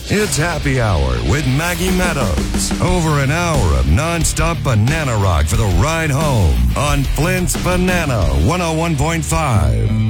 It's Happy Hour with Maggie Meadows. Over an hour of non-stop banana rock for the ride home on Flint's Banana 101.5.